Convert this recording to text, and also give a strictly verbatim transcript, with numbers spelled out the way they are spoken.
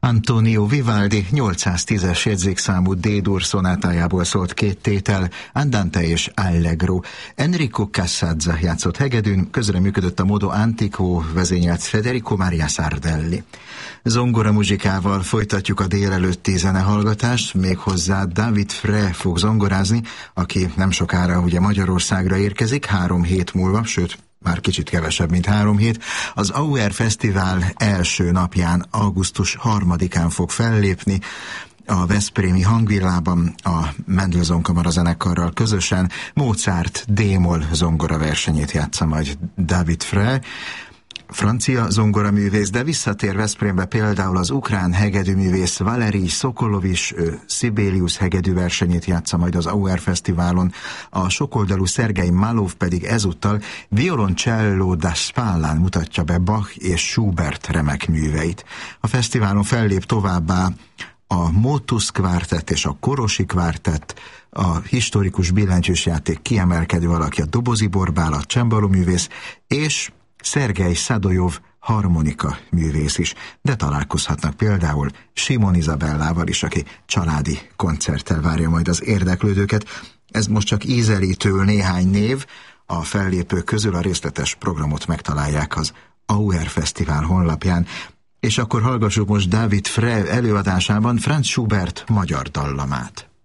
Antonio Vivaldi nyolcszáztízes jegyzékszámú D-dur szonátájából szólt két tétel, Andante és Allegro. Enrico Cassazza játszott hegedűn, közreműködött a Modo Antico, vezényelt Federico Maria Sardelli. Zongora muzsikával folytatjuk a délelőtti zenehallgatást, méghozzá David Frey fog zongorázni, aki nem sokára ugye Magyarországra érkezik, három hét múlva, sőt, már kicsit kevesebb, mint három hét. Az Auer Fesztivál első napján, augusztus harmadikán fog fellépni a veszprémi Hangvillában a Mendelssohn Kamarazenekarral közösen. Mozart D-moll zongora versenyét játsza majd David Frey, francia zongoraművész, de visszatér Veszprémbe például az ukrán hegedűművész Valerij Szokolovics, ő Sibelius hegedű versenyét játsza majd az Auer Fesztiválon, a sokoldalú Szergej Malov pedig ezúttal Violoncello da Spallán mutatja be Bach és Schubert remek műveit. A fesztiválon fellép továbbá a Motus Quartet és a Korosi Quartet, a historikus billentyűsjáték kiemelkedő alakja Dobozi Borbála, csembaloművész, és Szergej Szadojov harmonika művész is, de találkozhatnak például Simon Izabellával is, aki családi koncerttel várja majd az érdeklődőket. Ez most csak ízelítőül néhány név, a fellépők közül a részletes programot megtalálják az Auer Fesztivál honlapján. És akkor hallgassuk most David Frey előadásában Franz Schubert magyar dallamát.